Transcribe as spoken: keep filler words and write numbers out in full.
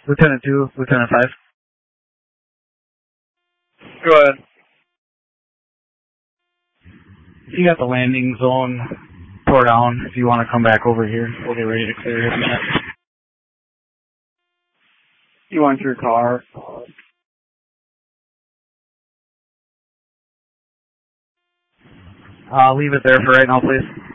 Lieutenant two, Lieutenant five. Go ahead. You got the landing zone tore down. If you want to come back over here, we'll get ready to clear it. You want your car? I'll leave it there for right now, please.